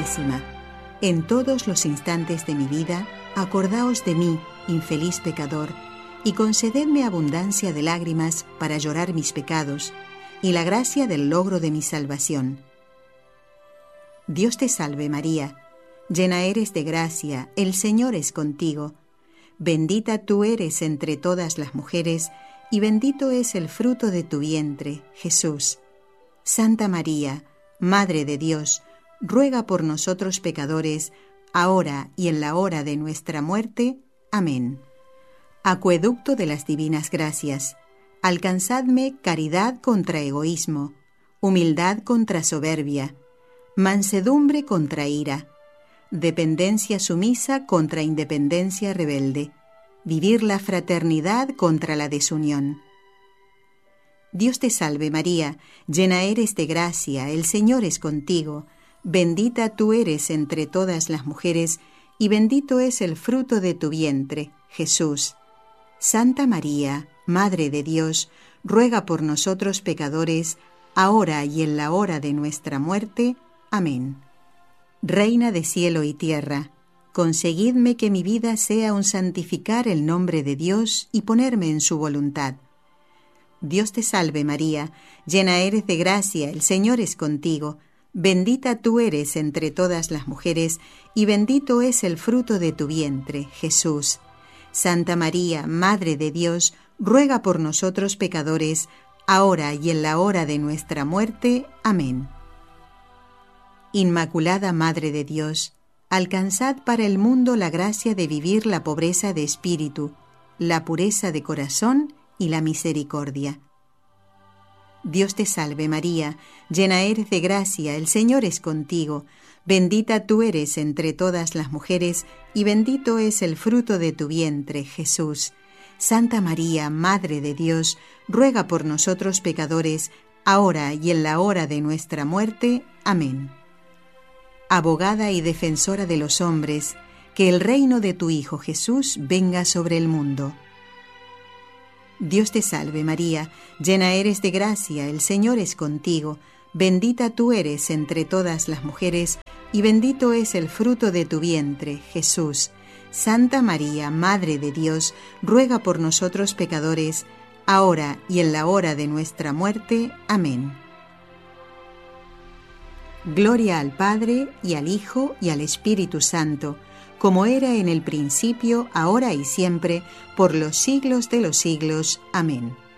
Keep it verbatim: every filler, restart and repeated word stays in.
Santísima, en todos los instantes de mi vida, acordaos de mí, infeliz pecador, y concededme abundancia de lágrimas para llorar mis pecados, y la gracia del logro de mi salvación. Dios te salve María, llena eres de gracia, el Señor es contigo. Bendita tú eres entre todas las mujeres, y bendito es el fruto de tu vientre, Jesús. Santa María, Madre de Dios, ruega por nosotros pecadores, ahora y en la hora de nuestra muerte. Amén. Acueducto de las divinas gracias, alcanzadme caridad contra egoísmo, humildad contra soberbia, mansedumbre contra ira, dependencia sumisa contra independencia rebelde, vivir la fraternidad contra la desunión. Dios te salve María, llena eres de gracia, el Señor es contigo, bendita tú eres entre todas las mujeres, y bendito es el fruto de tu vientre, Jesús. Santa María, Madre de Dios, ruega por nosotros pecadores, ahora y en la hora de nuestra muerte. Amén. Reina de cielo y tierra, conseguidme que mi vida sea un santificar el nombre de Dios y ponerme en su voluntad. Dios te salve María, llena eres de gracia, el Señor es contigo, bendita tú eres entre todas las mujeres, y bendito es el fruto de tu vientre, Jesús. Santa María, Madre de Dios, ruega por nosotros pecadores, ahora y en la hora de nuestra muerte. Amén. Inmaculada Madre de Dios, alcanzad para el mundo la gracia de vivir la pobreza de espíritu, la pureza de corazón y la misericordia. Dios te salve María, llena eres de gracia, el Señor es contigo, bendita tú eres entre todas las mujeres, y bendito es el fruto de tu vientre, Jesús. Santa María, Madre de Dios, ruega por nosotros pecadores, ahora y en la hora de nuestra muerte. Amén. Abogada y defensora de los hombres, que el reino de tu Hijo Jesús venga sobre el mundo. Dios te salve María, llena eres de gracia, el Señor es contigo, bendita tú eres entre todas las mujeres, y bendito es el fruto de tu vientre, Jesús. Santa María, Madre de Dios, ruega por nosotros pecadores, ahora y en la hora de nuestra muerte. Amén. Gloria al Padre, y al Hijo, y al Espíritu Santo, como era en el principio, ahora y siempre, por los siglos de los siglos. Amén.